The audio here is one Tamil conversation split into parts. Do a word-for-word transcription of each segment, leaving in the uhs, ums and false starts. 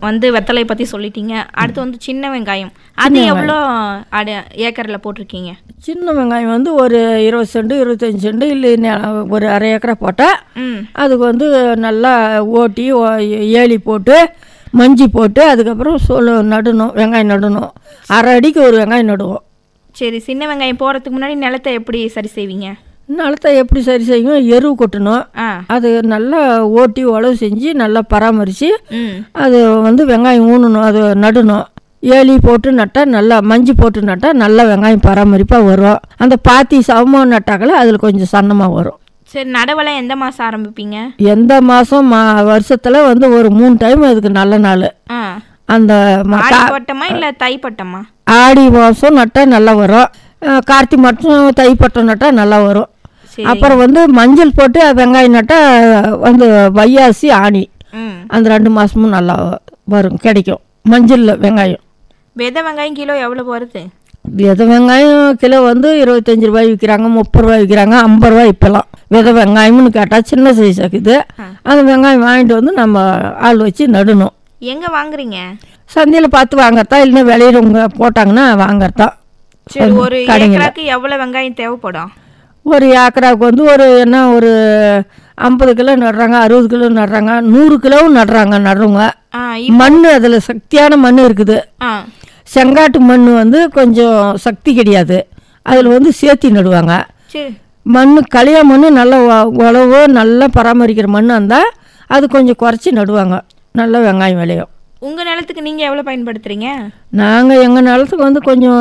வந்து வெத்தலை பற்றி சொல்லிட்டீங்க. அடுத்து வந்து சின்ன வெங்காயம், அது எவ்வளோ அட ஏக்கரில் போட்டிருக்கீங்க? சின்ன வெங்காயம் வந்து ஒரு இருபது சென்ட் இருபத்தஞ்சி சென்ட் இல்லை ஒரு அரை ஏக்கரை போட்டால் அதுக்கு வந்து நல்லா ஓட்டி ஏலி போட்டு மஞ்சி போட்டு அதுக்கப்புறம் சொல் நடணும், வெங்காயம் நடணும். அரை அடிக்கு ஒரு வெங்காயம் நடுவோம். சரி, சின்ன வெங்காயம் போகிறதுக்கு முன்னாடி நிலத்தை எப்படி சரி செய்வீங்க? நிலத்தை எப்படி சரி செய்யும், எரு கொட்டணும். அது நல்லா ஓட்டி உழவு செஞ்சு நல்லா பராமரித்து அது வந்து வெங்காயம் ஊனணும், அது நடணும். ஏலி போட்டு நட்டால் நல்லா மஞ்சி போட்டு நட்டால் நல்லா வெங்காயம் பராமரிப்பாக வரும். அந்த பாத்தி சமமாக நட்டாக்கல அதில் கொஞ்சம் சன்னமாக வரும். சரி, நடவெல்லாம் எந்த மாதம் ஆரம்பிப்பீங்க? எந்த மாதம் மா வருஷத்தில் வந்து ஒரு மூணு டைம் அதுக்கு நல்ல நாள். அந்த பட்டமா இல்லை தை பட்டமா? ஆடி மாதம் நட்டால் நல்லா வரும். கார்த்திகை மாதம் தை பட்டம் நட்டால் நல்லா வரும். அப்புறம் வந்து மஞ்சள் போட்டு வெங்காயம் நட்டால் வந்து வையாசி ஆணி அந்த ரெண்டு மாதமும் நல்லா வரும், கிடைக்கும் மஞ்சளில் வெங்காயம். விதை வெங்காயம் கிலோ எவ்வளோ வருது? விதை வெங்காயம் கிலோ வந்து இருபத்தஞ்சி ரூபாய் விற்கிறாங்க, முப்பது ரூபாய் விற்கிறாங்க, ஐம்பது ரூபாய் இப்போலாம். விதை வெங்காயம்னு கேட்டால் சின்ன சைஸ் இருக்குது. அந்த வெங்காயம் வாங்கிட்டு வந்து நம்ம ஆள் வச்சு நடணும். எங்கே வாங்குறீங்க? சந்தையில் பார்த்து வாங்கறதா, இல்லைன்னா விளையிறவங்க போட்டாங்கன்னா வாங்கறதா. சரி, ஒரு ஏக்கராக்கு எவ்வளோ வெங்காயம் தேவைப்படும்? ஒரு ஏக்கராவுக்கு வந்து ஒரு என்ன ஒரு ஐம்பது கிலோ நடுறாங்க, அறுபது கிலோ நடுறாங்க, நூறு கிலோவும் நடுறாங்க நடுறவங்க. மண் அதில் சக்தியான மண் இருக்குது. செங்காட்டு மண் வந்து கொஞ்சம் சக்தி கிடையாது, அதில் வந்து சேர்த்தி நடுவாங்க. மண் களியா மண் நல்லா உழவு நல்லா பராமரிக்கிற மண் இருந்தால் அது கொஞ்சம் குறைச்சி நடுவாங்க, நல்ல வெங்காயம் விளையும். உங்கள் நிலத்துக்கு நீங்கள் எவ்வளோ பயன்படுத்துகிறீங்க? நாங்கள் எங்கள் நிலத்துக்கு வந்து கொஞ்சம்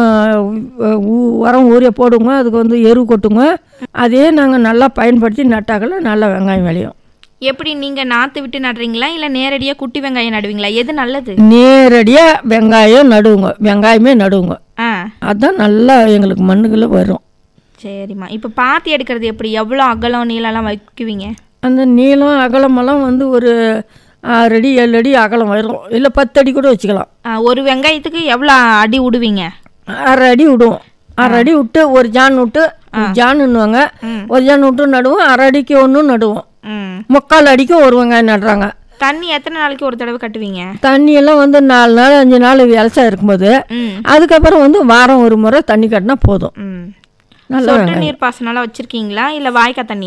உரம் ஊரிய போடுங்க, அதுக்கு வந்து எரு கொட்டுங்க. அதே நாங்கள் நல்லா பயன்படுத்தி நட்டாக்கல நல்லா வெங்காயம் விளையும். எப்படி நீங்கள் நாற்று விட்டு நடுறீங்களா இல்லை நேரடியாக குட்டி வெங்காயம் நடுவீங்களா? எது நல்லது? நேரடியாக வெங்காயம் நடுவுங்க, வெங்காயமே நடுவுங்க. அதுதான் நல்லா எங்களுக்கு மண்ணுக்குள்ளே வரும். சரிம்மா, இப்போ பாத்தி எடுக்கிறது எப்படி, எவ்வளோ அகலம் நீளம்லாம் வைக்குவீங்க? அந்த நீளம் அகலமெல்லாம் வந்து ஒரு ஆறு அடி ஏழு அடி அகலம் வரும், இல்லை பத்து அடி கூட வச்சுக்கலாம். ஒரு வெங்காயத்துக்கு எவ்வளோ அடி விடுவீங்க? அரை அடி விடுவோம். அரை அடி விட்டு ஒரு ஜான் விட்டு ஜானுன்னுவாங்க, ஒரு ஜான் விட்டு நடுவோம். அரை அடிக்கு ஒன்றும் நடுவோம், முக்கால் அடிக்கு ஒரு வெங்காயம் நடுறாங்க. தண்ணி எத்தனை நாளைக்கு ஒரு தடவை கட்டுவீங்க? தண்ணி எல்லாம் வந்து நாலு நாள் அஞ்சு நாள் விளைச்சா இருக்கும்போது அதுக்கப்புறம் வந்து வாரம் ஒரு முறை தண்ணி கட்டினா போதும். நல்ல நீர் பாசனம்லாம் வச்சிருக்கீங்களா இல்லை வாய்க்கால் தண்ணி?